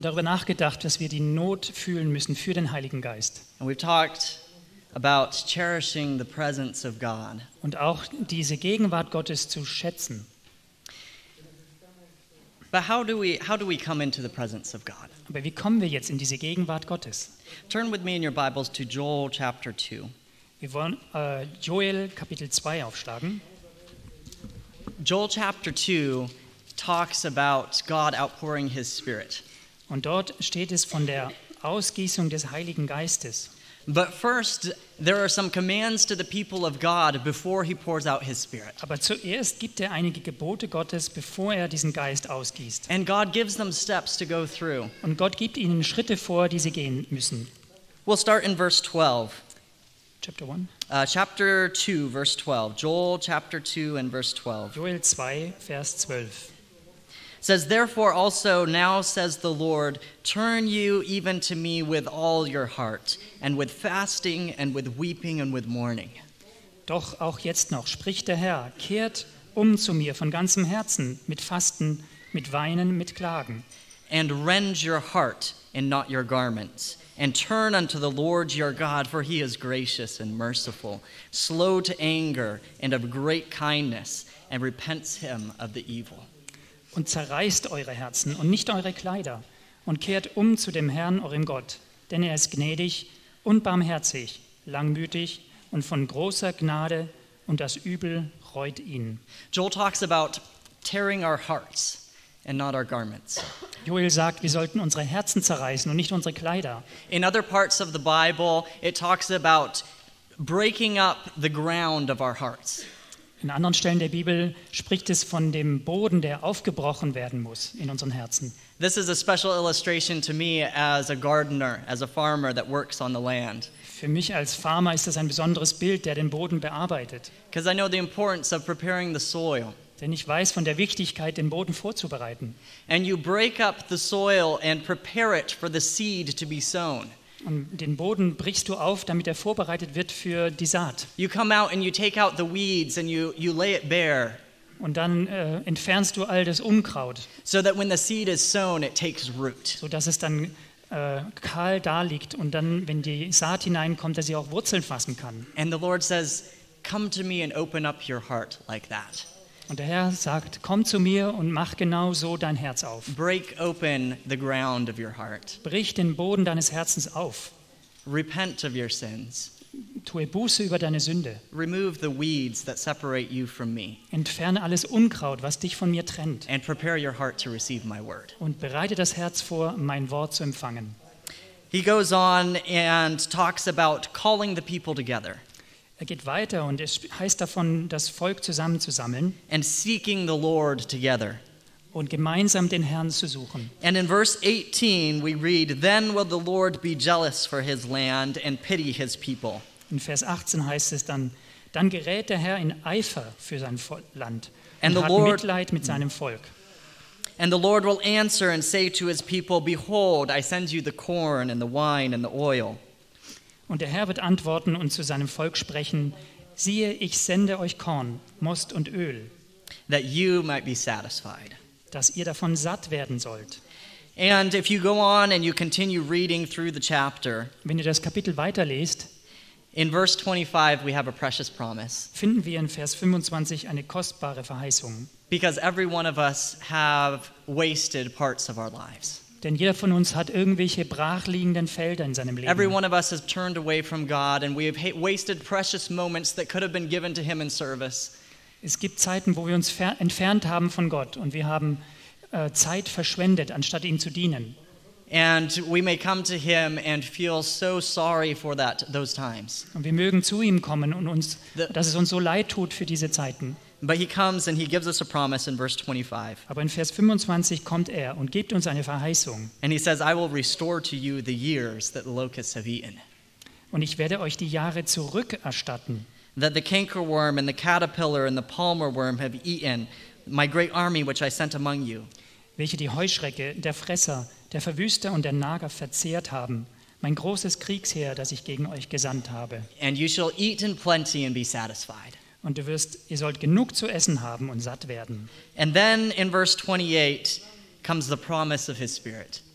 darüber nachgedacht, dass wir die Not fühlen müssen für den Heiligen Geist. And we've talked about cherishing the presence of God. Und auch diese Gegenwart Gottes zu schätzen. But how do we come into the presence of God? Aber wie kommen wir jetzt in diese Gegenwart Gottes? Turn with me in your Bibles to Joel chapter 2. Wir wollen Joel Kapitel 2 aufschlagen. Joel chapter 2 talks about God outpouring his Spirit. Und dort steht es von der Ausgießung des Heiligen Geistes. But first, there are some commands to the people of God before he pours out his Spirit. Aber zuerst gibt er einige Gebote Gottes, bevor er diesen Geist ausgießt. And God gives them steps to go through. Und Gott gibt ihnen Schritte vor, die sie gehen müssen. We'll start in verse 12. Chapter 1. Chapter 2, verse 12. Joel chapter 2 and verse 12. Joel 2, Vers 12. It says, "Therefore also now says the Lord, turn you even to me with all your heart, and with fasting and with weeping and with mourning." Doch auch jetzt noch, spricht der Herr, kehrt um zu mir von ganzem Herzen, mit Fasten, mit Weinen, mit Klagen. "And rend your heart and not your garments, and turn unto the Lord your God, for he is gracious and merciful, slow to anger and of great kindness, and repents him of the evil." Und zerreißt eure Herzen und nicht eure Kleider und kehrt um zu dem Herrn, eurem Gott, denn er ist gnädig und barmherzig, langmütig und von großer Gnade, und das Übel reut ihn. Joel talks about tearing our hearts and not our garments. Joel sagt, wir sollten unsere Herzen zerreißen und nicht unsere Kleider. In other parts of the Bible, it talks about breaking up the ground of our hearts. In anderen Stellen der Bibel spricht es von dem Boden, der aufgebrochen werden muss in unseren Herzen. This is a special illustration to me as a gardener, as a farmer that works on the land. Für mich als Farmer ist das ein besonderes Bild, der den Boden bearbeitet. Because I know the importance of preparing the soil. Denn ich weiß von der Wichtigkeit, den Boden vorzubereiten. And you break up the soil and prepare it for the seed to be sown. Und den Boden brichst du auf, damit er vorbereitet wird für die Saat. You come out and you take out the weeds and you lay it bare. Und dann entfernst du all das Unkraut, So that when the seed is sown, it takes root. sodass es dann kahl da liegt und dann, wenn die Saat hineinkommt, dass sie auch Wurzeln fassen kann. And the Lord says, "Come to me and open up your heart like that." Und der Herr sagt, komm zu mir und mach genau so dein Herz auf. Break open the ground of your heart. Brich den Boden deines Herzens auf. Repent of your sins. Tue Buße über deine Sünde. Remove the weeds that separate you from me. Entferne alles Unkraut, was dich von mir trennt. And prepare your heart to receive my word. Und bereite das Herz vor, mein Wort zu empfangen. He goes on and talks about calling the people together Er geht weiter und es heißt davon, das Volk zusammenzusammeln and seeking the Lord together. und gemeinsam den Herrn zu suchen. And in verse 18 we read, "Then will the Lord be jealous for his land and pity his people." In Vers 18 heißt es dann gerät der Herr in Eifer für sein Land And und the hat Lord- Mitleid mit seinem Volk. And the Lord will answer and say to his people, "Behold, I send you the corn and the wine and the oil." Und der Herr wird antworten und zu seinem Volk sprechen, siehe, ich sende euch Korn, Most und Öl, that you might be satisfied. dass ihr davon satt werden sollt. And if you go on and you continue reading through the chapter, Wenn ihr das Kapitel weiterlest, in verse 25 we have a precious promise. finden wir in Vers 25 eine kostbare Verheißung. Because every one of us have wasted parts of our lives. Denn jeder von uns hat irgendwelche brachliegenden Felder in seinem Every Leben. one of us has turned away from God and we have wasted precious moments that could have been given to him in service. Es gibt Zeiten, wo wir uns entfernt haben von Gott und wir haben Zeit verschwendet, anstatt ihm zu dienen. And we may come to him and feel so sorry for those times. Und wir mögen zu ihm kommen und dass es uns so leid tut für diese Zeiten. But he comes and he gives us a promise in verse 25. Aber in Vers 25 kommt er und gibt uns eine Verheißung. And he says, "I will restore to you the years that the locusts have eaten, Und ich werde euch die Jahre zurückerstatten, that the cankerworm and the caterpillar and the palmer worm have eaten, my great army which I sent among you." welche die Heuschrecke, der Fresser, der Verwüster und der Nager verzehrt haben, mein großes Kriegsheer, das ich gegen euch gesandt habe. "And you shall eat in plenty and be satisfied." Und ihr sollt genug zu essen haben und satt werden. And then in verse 28 comes the promise of his Spirit.